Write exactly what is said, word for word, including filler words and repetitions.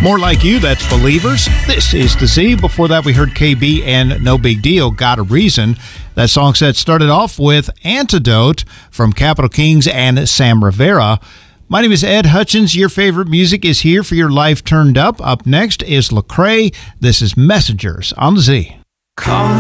More Like You, that's Believers. This is the Z. Before that, we heard K B and No Big Deal, Got a Reason. That song set started off with Antidote from Capital Kings and Sam Rivera. My name is Ed Hutchins. Your favorite music is here for your life turned up. Up next is Lecrae. This is Messengers on the Z. Call